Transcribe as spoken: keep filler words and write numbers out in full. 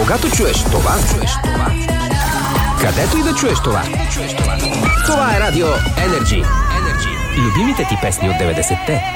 Когато чуеш това, чуеш това, където и да чуеш това, това е Радио Energy. Любимите ти песни от деветдесетте